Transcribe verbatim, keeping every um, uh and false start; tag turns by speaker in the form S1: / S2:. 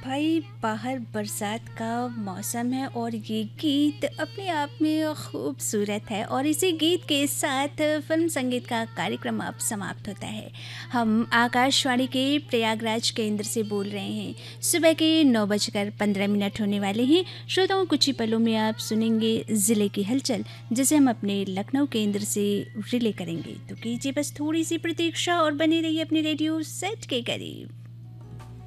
S1: भाई बाहर बरसात का मौसम है और ये गीत अपने आप में खूबसूरत है और इसी गीत के साथ फिल्म संगीत का कार्यक्रम अब समाप्त होता है। हम आकाशवाणी के प्रयागराज केंद्र से बोल रहे हैं। सुबह के नौ बजकर पंद्रह मिनट होने वाले हैं। श्रोताओं, कुछ ही पलों में आप सुनेंगे ज़िले की हलचल, जिसे हम अपने लखनऊ केंद्र से रिले करेंगे। तो कीजिए बस थोड़ी सी प्रतीक्षा और बने रहिए अपने रेडियो सेट के करीब।